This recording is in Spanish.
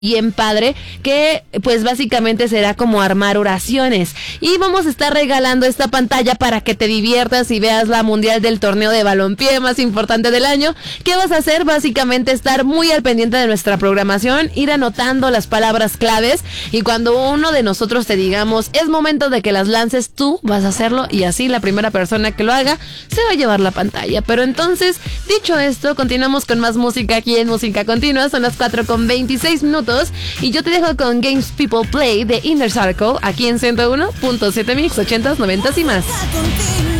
bien padre, que pues básicamente será como armar oraciones, y vamos a estar regalando esta pantalla para que te diviertas y veas la mundial del torneo de balompié más importante del año. ¿Qué vas a hacer? Básicamente estar muy al pendiente de nuestra programación, ir anotando las palabras claves, y cuando uno de nosotros te digamos es momento de que las lances, tú vas a hacerlo, y así la primera persona que lo haga se va a llevar la pantalla. Pero entonces, dicho esto, continuamos con más música aquí en Música Continua. Son las 4:26 y yo te dejo con Games People Play de Inner Circle aquí en 101.7 Mix 80s, 90s y más.